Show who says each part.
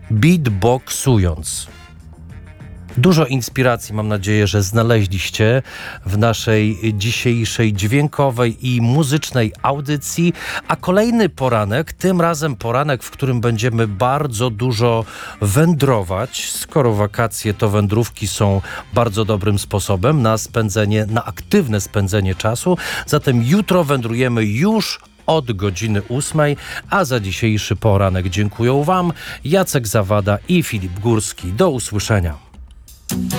Speaker 1: beatboxując. Dużo inspiracji, mam nadzieję, że znaleźliście w naszej dzisiejszej dźwiękowej i muzycznej audycji, a kolejny poranek, tym razem poranek, w którym będziemy bardzo dużo wędrować. Skoro wakacje, to wędrówki są bardzo dobrym sposobem na aktywne spędzenie czasu. Zatem jutro wędrujemy już od godziny 8, a za dzisiejszy poranek dziękuję Wam Jacek Zawada i Filip Górski. Do usłyszenia.